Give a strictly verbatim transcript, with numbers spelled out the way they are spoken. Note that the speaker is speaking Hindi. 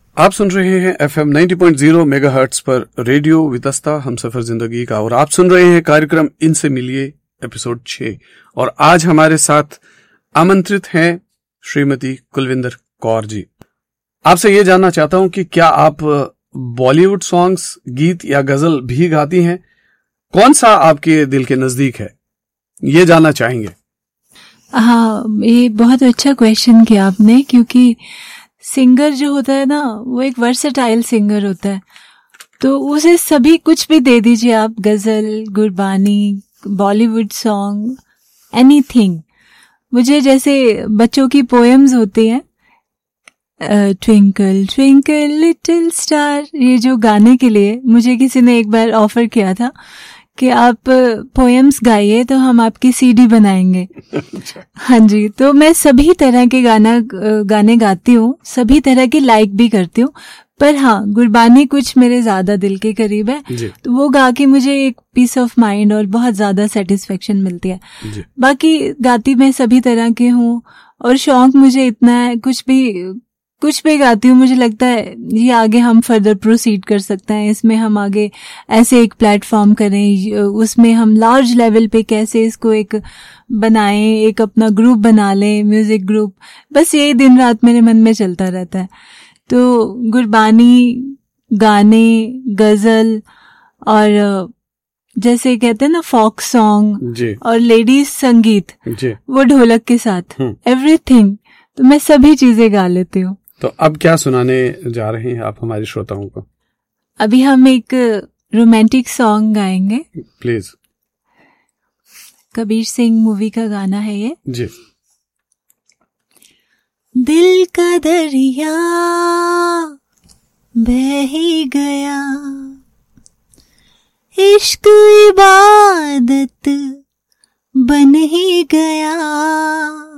आप सुन रहे हैं F M ninety point zero megahertz पर रेडियो वितस्ता हम सफर जिंदगी का, और आप सुन रहे हैं कार्यक्रम इनसे मिलिए एपिसोड छह। और आज हमारे साथ आमंत्रित हैं श्रीमती कुलविंदर कौर जी। आपसे ये जानना चाहता हूं कि क्या आप बॉलीवुड सॉन्ग्स, गीत या गजल भी गाती हैं? कौन सा आपके दिल के नजदीक है, ये जानना चाहेंगे। हाँ, ये बहुत अच्छा क्वेश्चन किया आपने, क्योंकि सिंगर जो होता है ना, वो एक वर्सेटाइल सिंगर होता है। तो उसे सभी कुछ भी दे दीजिए आप, गजल, गुरबानी, बॉलीवुड सॉन्ग, एनीथिंग। मुझे जैसे बच्चों की पोएम्स होती हैं, ट्विंकल ट्विंकल लिटिल स्टार, ये जो गाने के लिए मुझे किसी ने एक बार ऑफर किया था कि आप पोएम्स गाइए तो हम आपकी सीडी बनाएंगे। हाँ जी, तो मैं सभी तरह के गाना गाने गाती हूँ, सभी तरह की लाइक भी करती हूँ, पर हाँ, गुरबानी कुछ मेरे ज्यादा दिल के करीब है, तो वो गा के मुझे एक पीस ऑफ माइंड और बहुत ज्यादा सेटिस्फेक्शन मिलती है। बाकी गाती मैं सभी तरह के हूँ, और शौक मुझे इतना है, कुछ भी कुछ भी गाती हूँ, मुझे लगता है ये आगे हम फर्दर प्रोसीड कर सकते हैं, इसमें हम आगे ऐसे एक प्लेटफॉर्म करें, उसमें हम लार्ज लेवल पे कैसे इसको एक बनाएं, एक अपना ग्रुप बना लें, म्यूजिक ग्रुप। बस ये दिन रात मेरे मन में चलता रहता है। तो गुरबानी, गाने, गजल, और जैसे कहते हैं ना फोक सॉन्ग, और लेडीज संगीत, वो ढोलक के साथ, एवरीथिंग, तो मैं सभी चीजें गा लेती हूँ। तो अब क्या सुनाने जा रहे हैं आप हमारे श्रोताओं को? अभी हम एक रोमांटिक सॉन्ग गाएंगे, प्लीज। कबीर सिंह मूवी का गाना है ये जी। दिल का दरिया बह ही गया, इश्क इबादत बन ही गया,